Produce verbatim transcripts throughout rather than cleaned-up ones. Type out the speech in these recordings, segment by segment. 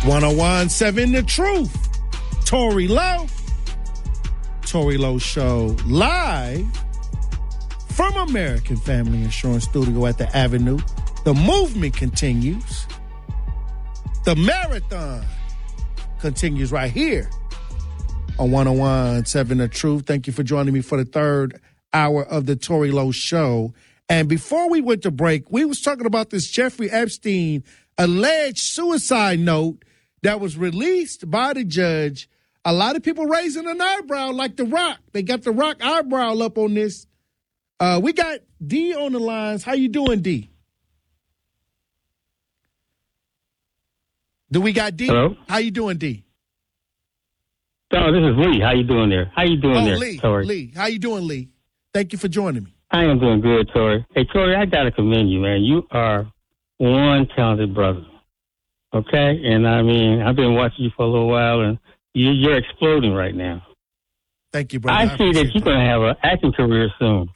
one oh one point seven The Truth. Tory Lowe. Tory Lowe Show live from American Family Insurance Studio at the Avenue. The movement continues. The marathon continues right here on one oh one point seven The Truth. Thank you for joining me for the third hour of the Tory Lowe Show. And before we went to break, we was talking about this Jeffrey Epstein alleged suicide note that was released by the judge. A lot of people raising an eyebrow like The Rock. They got The Rock eyebrow up on this. Uh, we got D on the lines. How you doing, D? Do we got D? Hello? How you doing, D? Oh, this is Lee. How you doing there? How you doing oh, there, Lee, Tori? Lee. How you doing, Lee? Thank you for joining me. I am doing good, Tori. Hey, Tori, I got to commend you, man. You are one talented brother, okay? And, I mean, I've been watching you for a little while, and you, you're exploding right now. Thank you, brother. I, I see that you're going to have an acting career soon.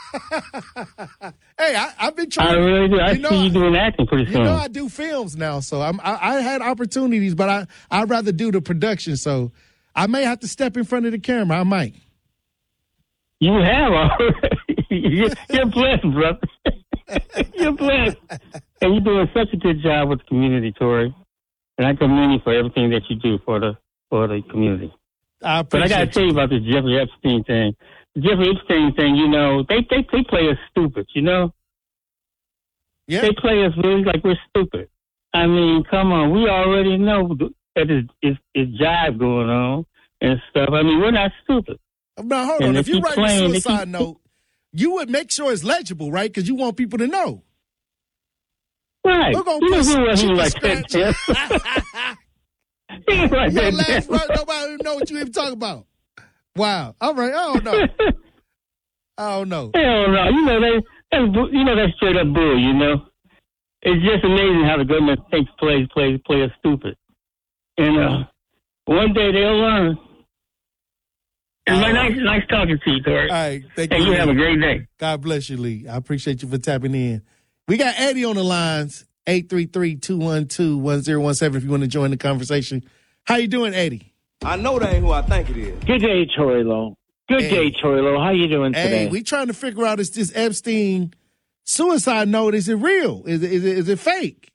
Hey, I, I've been trying. I really do. I you know, see you doing acting pretty soon. You know, I do films now, so I'm, I, I had opportunities, but I, I'd rather do the production, so I may have to step in front of the camera. I might. You have already. You're, you're blessed, brother. You're blessed. And you're doing such a good job with the community, Tori. And I commend you for everything that you do for the for the community. I but I got to tell you about the Jeffrey Epstein thing. The Jeffrey Epstein thing, you know, they, they, they play us stupid, you know? Yeah. They play us really like we're stupid. I mean, come on. We already know that it's, it's, it's jive going on and stuff. I mean, we're not stupid. Now, hold and on. If you write playing, a suicide keep... note, you would make sure it's legible, right? Because you want people to know. Right. We're going to put some like scratch. He ain't like Your that. last word, nobody even know what you even talking about. Wow. All right. I don't know. I don't know. Hell no. You know, they, that's, you know, that's straight up bull, you know? It's just amazing how the government thinks plays, plays, play us stupid. And uh, one day they'll learn. It's uh, nice, nice talking to you, Tori. All right. Thank and you. you have a great day. God bless you, Lee. I appreciate you for tapping in. We got Eddie on the lines, eight three three, two one two, one zero one seven if you want to join the conversation. How you doing, Eddie? I know that ain't who I think it is. Good day, Tory Lowe. Good hey. day, Tory Lowe. How you doing today? Hey, we trying to figure out, is this Epstein suicide note, is it real? Is it, is it, is it fake?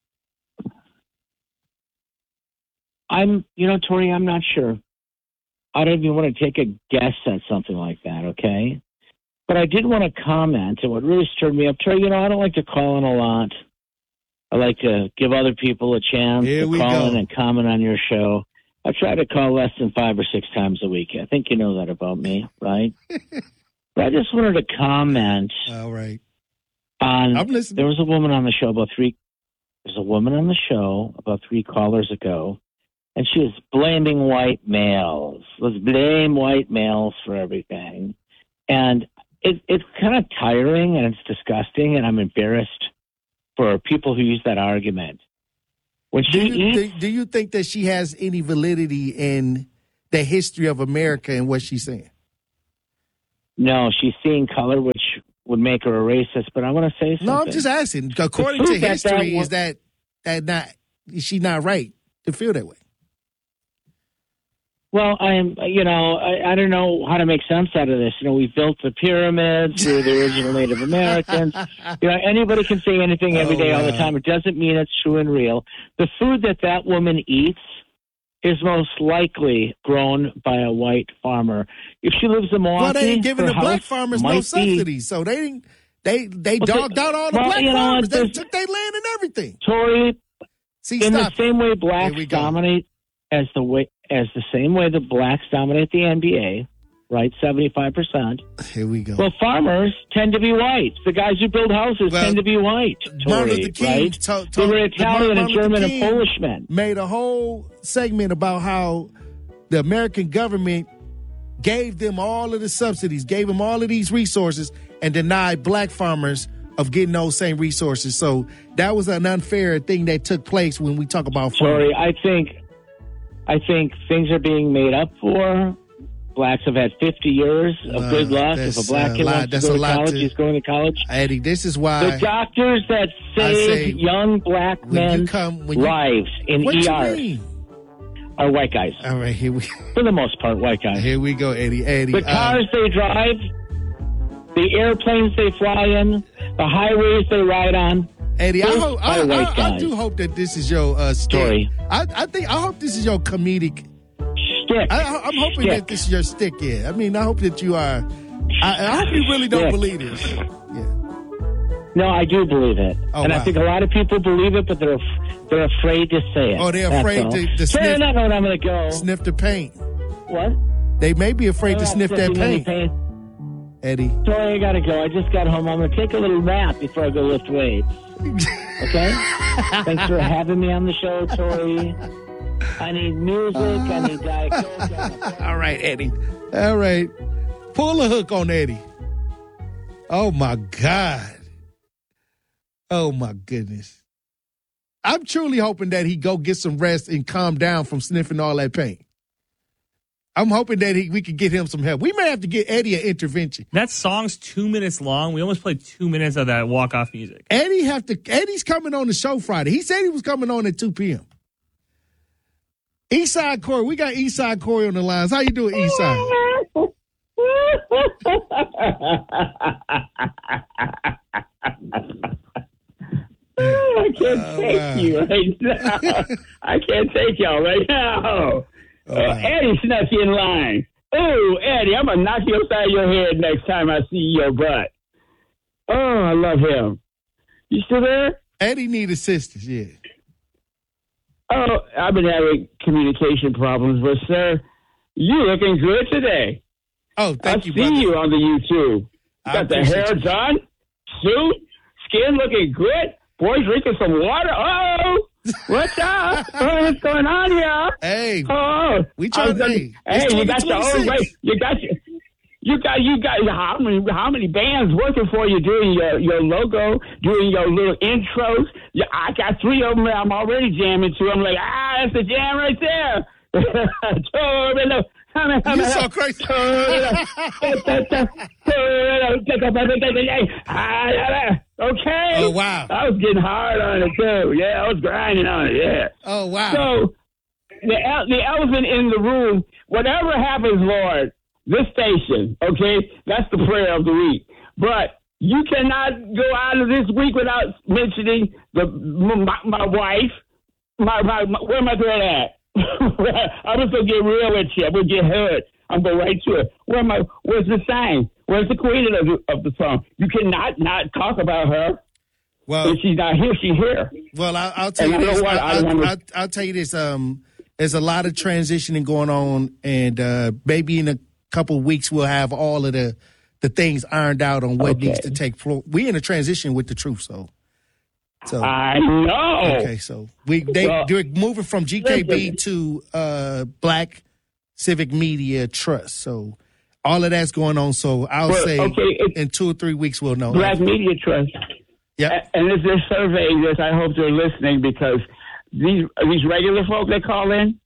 I'm, you know, Tory, I'm not sure. I don't even want to take a guess at something like that, okay? But I did want to comment, and what really stirred me up, Tory, you know, I don't like to call in a lot. I like to give other people a chance Here to we call go. in and comment on your show. I try to call less than five or six times a week. I think you know that about me, right? But I just wanted to comment All right. on, I'm listening. there was a woman on the show about three, there's a woman on the show about three callers ago, and she was blaming white males. Let's blame white males for everything. And it, it's kind of tiring and it's disgusting, and I'm embarrassed for people who use that argument. When she do you, eats, do, do you think that she has any validity in the history of America and what she's saying? no, she's seeing color, which would make her a racist. But I want to say something. No, I'm just asking. According The to truth that history, that is that that not is she not right to feel that way? Well, I'm, you know, I, I don't know how to make sense out of this. You know, we built the pyramids. We were the original Native Americans. You know, anybody can say anything every Oh, day, all the wow. time. It doesn't mean it's true and real. The food that that woman eats is most likely grown by a white farmer. If she lives in Milwaukee, Well, they ain't giving her the black house farmers might no be- subsidies, so they didn't. They they Well, dogged they- out all the well, black you know, farmers. They there's- took their land and everything. Tory, See, in stop the same way blacks Here we go. dominate as the way as the same way the blacks dominate the N B A, right? seventy-five percent. it. Here we go. Well, farmers tend to be white. The guys who build houses Well, tend to be white. Martin Tory, Luther King right? to- to- they were the Italian Martin and Luther German King and Polish men. made a whole segment about how the American government gave them all of the subsidies, gave them all of these resources, and denied black farmers of getting those same resources. So that was an unfair thing that took place when we talk about farming. Sorry, I think, I think things are being made up for. blacks have had fifty years of Uh, good luck. If a that's black a kid lot- wants to that's go a to lot college, to- he's going to college. Eddie, this is why. The doctors that I save say, young black when you men's come- when you- lives in what E you Rs mean? are white guys. All right, here we For the most part, white guys. here we go, Eddie. Eddie, The uh, cars they drive, the airplanes they fly in, the highways they ride on. Eddie, I Those hope are I, white I, I guys. do hope that this is your uh, stick. Story. I, I think I hope this is your comedic. Stick. I, I'm hoping Stick. that this is your stick. Yeah, I mean, I hope that you are. I, I hope you really don't Stick. believe this. Yeah. No, I do believe it, Oh, and wow. I think a lot of people believe it, but they're they're afraid to say it. Oh, they're That's afraid all. to- to Fair sniff- enough. When I'm going to go. Sniff the paint. What? They may be afraid I'm to not sniff that sniffing any paint, Eddie. Sorry, I gotta go. I just got home. I'm gonna take a little nap before I go lift weights. Okay? Thanks for having me on the show, Tori. I need music. I need Diet Coke. All right, Eddie. All right. Pull a hook on Eddie. Oh, my God. Oh, my goodness. I'm truly hoping that he go get some rest and calm down from sniffing all that paint. I'm hoping that he, we could get him some help. We may have to get Eddie an intervention. That song's two minutes long. We almost played two minutes of that walk-off music. Eddie have to. Eddie's coming on the show Friday. He said he was coming on at two p.m. Eastside Corey, we got Eastside Corey on the lines. How you doing, Eastside? I can't Oh, take wow. you right now. I can't take y'all right now. Oh, Uh, wow. Eddie snuck you in line. Oh, Eddie, I'm going to knock you upside your head next time I see your butt. Oh, I love him. You still there? Eddie need assistance, yeah. Oh, I've been having communication problems, but, sir, you looking good today. Oh, thank I you, see brother. you on the YouTube. I Got the appreciate hair you. done, suit, skin looking good. Boy drinking some water. Oh, what's up? Oh, what's going on here? Hey, Oh, we I trying was to. gonna- Hey, Hey, it's you got your own twenty twenty-six. way. You got your. You got you got how many how many bands working for you doing your, your logo, doing your little intros? Yeah, I got three of them that I'm already jamming to. I'm like, ah, that's the jam right there. You so crazy. Okay. Oh, wow. I was getting hard on it too. Yeah, I was grinding on it. Yeah. Oh, wow. So the el- the elephant in the room. Whatever happens, Lord, this station. Okay, that's the prayer of the week. But you cannot go out of this week without mentioning the my, my wife. My, my, my where my girl at? I'm just gonna get real with you. I'm gonna get hurt. I'm going right to it. Where my where's the sign? Where's the queen of the, of the song? You cannot not talk about her. well, If she's not here, she's here. well, I'll, I'll tell And you I know this. what? I I'll, don't I'll, wanna- I'll, I'll tell you this. Um, there's a lot of transitioning going on, and uh, maybe in a couple of weeks we'll have all of the the things ironed out on what Okay. needs to take place. We're in a transition with the truth, so. So I know. okay, so we they Well, they're moving from G K B listen. to uh, Black Civic Media Trust. So all of that's going on. So I'll Well, say okay, it's- in two or three weeks we'll know. Black Media Trust. Yep. A- And if they're surveying this, I hope they're listening because these these regular folk that call in,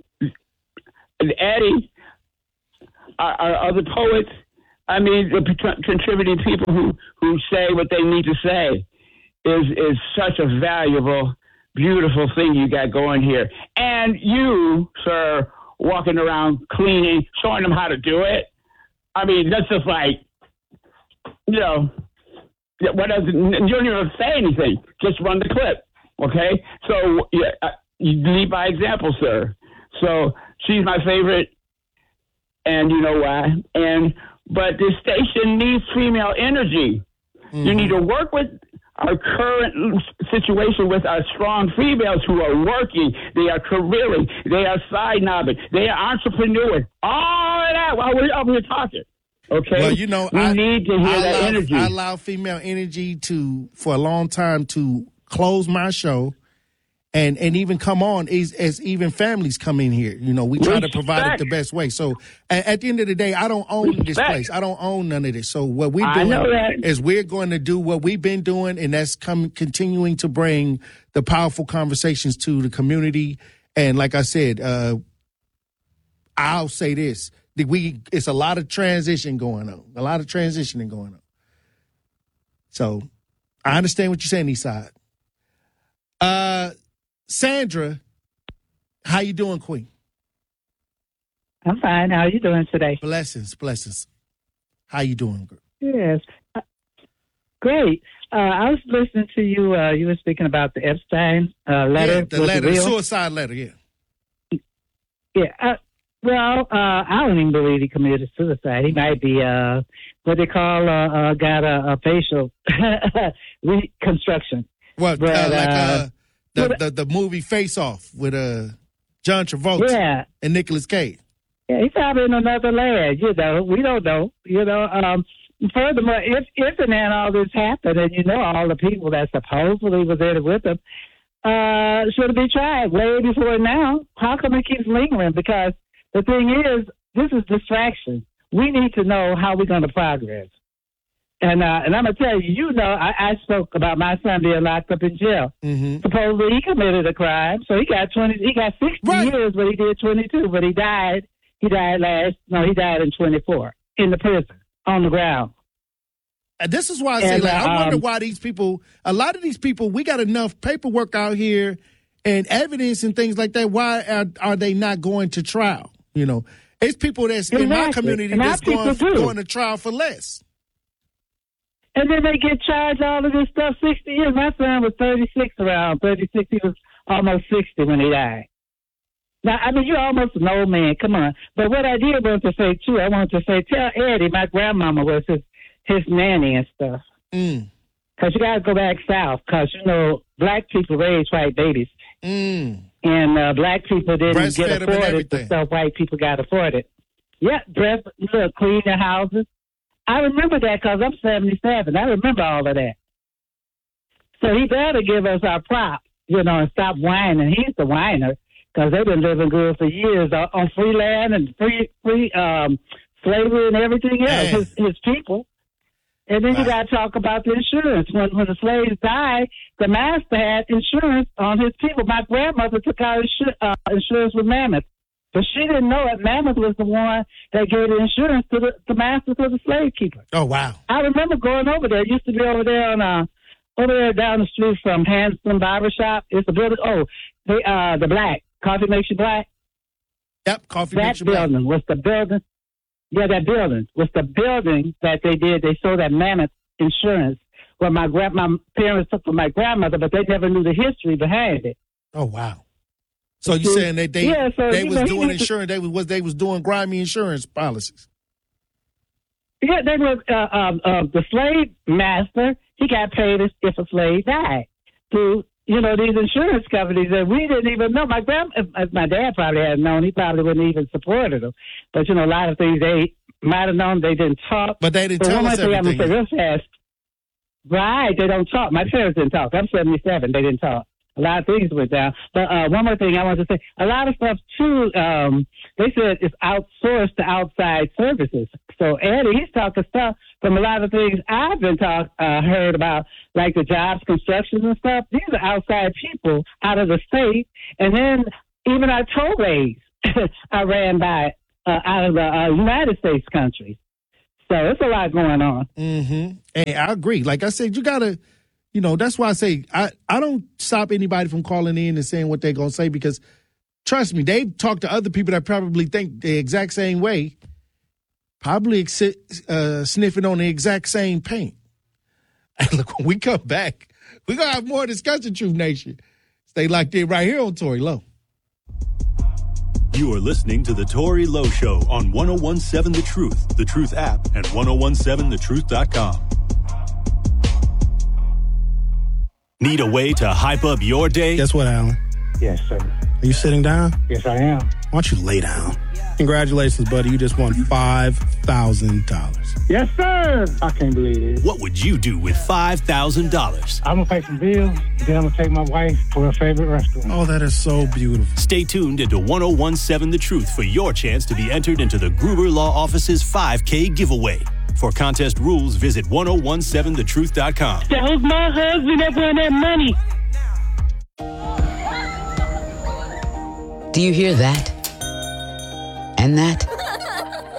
and Eddie, our, our other poets, I mean, the p- contributing people who, who say what they need to say is is such a valuable, beautiful thing you got going here. And you, sir, walking around cleaning, showing them how to do it. I mean, that's just like, you know, what does you don't even say anything. Just run the clip, okay? So yeah, uh, you lead by example, sir. So she's my favorite, and you know why. And but this station needs female energy. Mm-hmm. You need to work with our current situation with our strong females who are working. They are careering. They are side knobbing. They are entrepreneurs. All of that while we're up here talking. Okay. Well, you know, we I need to hear I that allow, energy. I allow female energy to for a long time to close my show, and and even come on as, as even families come in here. You know, we try to provide it Respect. the best way. So at, at the end of the day, I don't own this Respect. place. I don't own none of this. So what we're I doing know that. is we're going to do what we've been doing, and that's come continuing to bring the powerful conversations to the community. And like I said, uh, I'll say this. The- We it's a lot of transition going on, a lot of transitioning going on. So I understand what you're saying, Eastside. Uh, Sandra, how you doing, Queen? I'm fine. How are you doing today? Blessings, blessings. How you doing, girl? Yes. Uh, great. Uh, I was listening to you. Uh, you were speaking about the Epstein uh, letter. Yeah, the Was it letter, the real? suicide letter. Yeah. Yeah. Uh, well, uh, I don't even believe he committed suicide. He might be uh, what they call uh, uh, got a, a facial reconstruction. What? But, uh, like uh, uh, the, but- the the movie Face Off with uh John Travolta Yeah. and Nicolas Cage. Yeah, he's probably in another land, you know. We don't know, you know. Um, furthermore, if if and then all this happened, and you know all the people that supposedly was in it with him, uh, should be tried way before now. How come it keeps lingering? Because the thing is, this is distraction. We need to know how we're going to progress. And uh, and I'm gonna tell you, you know, I, I spoke about my son being locked up in jail. Mm-hmm. Supposedly he committed a crime, so he got twenty. He got sixty Right. years, but he did twenty-two. But he died. He died last. No, he died in twenty-four in the prison on the ground. And this is why I say, And, like, I wonder um, why these people, a lot of these people, we got enough paperwork out here and evidence and things like that. Why are, are they not going to trial? You know, it's people that's in my Exactly. community And our that's going, people do. going to trial for less. And then they get charged all of this stuff. Sixty years. My son was thirty-six around thirty-six. He was almost sixty when he died. Now, I mean, you're almost an old man. Come on. But what I did want to say, too, I wanted to say, tell Eddie, my grandmama was his, his nanny and stuff. Mm. Because you got to go back south because, you know, black people raise white babies. Mm. And uh, black people didn't Breastfed get them and afforded everything. the stuff white people got afforded. Yeah, breast, look, clean their houses. I remember that because I'm seventy-seven. I remember all of that. So he better give us our props, you know, and stop whining. He's the whiner. Because they've been living good for years on, on free land and free free um, slavery and everything else, Man. his, his people. And then Wow. you got to talk about the insurance. When when the slaves died, the master had insurance on his people. My grandmother took out insu- uh, insurance with Mammoth. But she didn't know that Mammoth was the one that gave the insurance to the, the master to the slave keeper. Oh, wow. I remember going over there. It used to be over there on uh, over there down the street from Hanson Barbershop. It's a building. Oh, the uh, the black. Coffee Makes You Black. Yep, coffee That makes you black. building was the building. Yeah, that building was the building that they did. They sold that Mammoth insurance. Well, my grand, my parents took from my grandmother, but they never knew the history behind it. Oh, wow. So you're saying that they Yeah, so, they you was know, he doing needs to- insurance, they was, was they was doing grimy insurance policies. Yeah, they were uh, um, uh, the slave master. He got paid if, if a slave died through, you know, these insurance companies that we didn't even know. My grand, if, if my dad probably had known, he probably wouldn't even supported them. But you know, a lot of things they might have known. They didn't talk. But they didn't But tell one us more thing I'm everything. gonna say real fast. Right, they don't talk. My parents didn't talk. I'm seventy-seven. They didn't talk. A lot of things went down. But uh, one more thing I want to say, a lot of stuff too. Um, they said it's outsourced to outside services. So Eddie, he's talking stuff from a lot of things I've been talk uh, heard about, like the jobs, construction and stuff. These are outside people out of the state, and then even our tollways are ran by uh, out of the uh, United States countries. So it's a lot going on. Mm-hmm. And I agree. Like I said, you gotta, you know, that's why I say I, I don't stop anybody from calling in and saying what they're gonna say, because trust me, they talk to other people that probably think the exact same way, probably uh, sniffing on the exact same paint. And look, when we come back, we're gonna have more discussion, Truth Nation. Stay locked in right here on Tory Lowe. You are listening to The Tory Lowe Show on one oh one seven The Truth, The Truth app, and ten seventeen the truth dot com. Need a way to hype up your day? Guess what, Alan? Yes, sir. Are you sitting down? Yes, I am. Why don't you lay down? Congratulations, buddy. You just won five thousand dollars. Yes, sir. I can't believe it. What would you do with five thousand dollars? I'm going to pay some bills, then I'm going to take my wife for her favorite restaurant. Oh, that is so beautiful. Stay tuned into ten seventeen The Truth for your chance to be entered into the Gruber Law Office's five K giveaway. For contest rules, visit ten seventeen the truth dot com. That was my husband that won that money. Do you hear that? And that?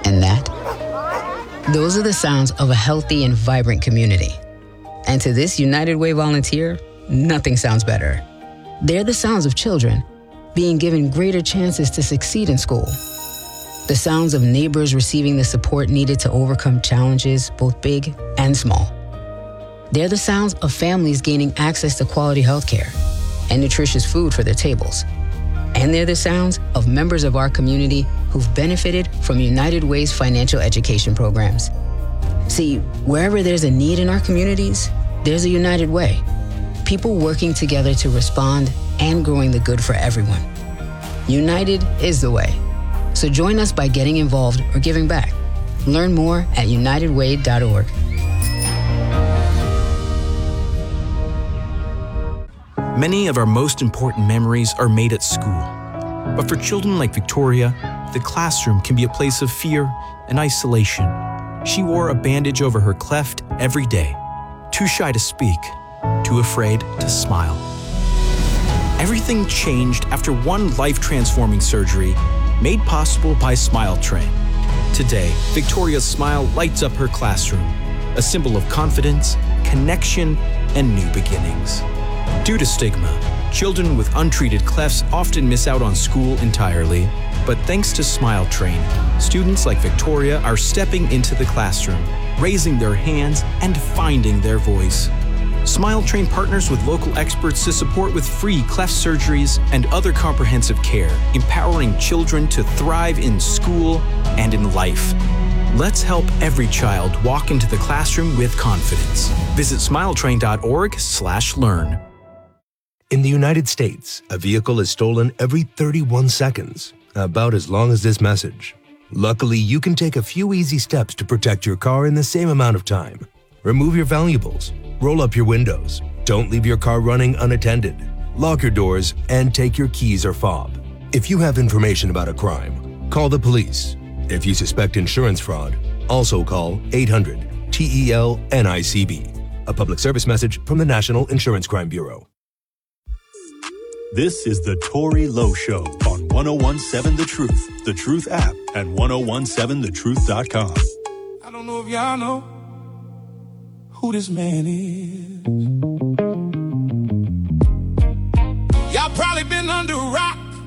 And that? Those are the sounds of a healthy and vibrant community. And to this United Way volunteer, nothing sounds better. They're the sounds of children being given greater chances to succeed in school. The sounds of neighbors receiving the support needed to overcome challenges, both big and small. They're the sounds of families gaining access to quality healthcare and nutritious food for their tables. And they're the sounds of members of our community who've benefited from United Way's financial education programs. See, wherever there's a need in our communities, there's a United Way. People working together to respond and growing the good for everyone. United is the way. So join us by getting involved or giving back. Learn more at united way dot org. Many of our most important memories are made at school. But for children like Victoria, the classroom can be a place of fear and isolation. She wore a bandage over her cleft every day, too shy to speak, too afraid to smile. Everything changed after one life-transforming surgery made possible by Smile Train. Today, Victoria's smile lights up her classroom, a symbol of confidence, connection, and new beginnings. Due to stigma, children with untreated clefts often miss out on school entirely. But thanks to Smile Train, students like Victoria are stepping into the classroom, raising their hands, and finding their voice. Smile Train partners with local experts to support with free cleft surgeries and other comprehensive care, empowering children to thrive in school and in life. Let's help every child walk into the classroom with confidence. Visit smiletrain dot org slash learn. In the United States, a vehicle is stolen every thirty-one seconds, about as long as this message. Luckily, you can take a few easy steps to protect your car in the same amount of time. Remove your valuables, roll up your windows, don't leave your car running unattended, lock your doors, and take your keys or fob. If you have information about a crime, call the police. If you suspect insurance fraud, also call eight hundred T E L N I C B. A public service message from the National Insurance Crime Bureau. This is the Tory Lowe Show on ten seventeen The Truth, The Truth app, and ten seventeen the truth dot com. I don't know if y'all know who this man is.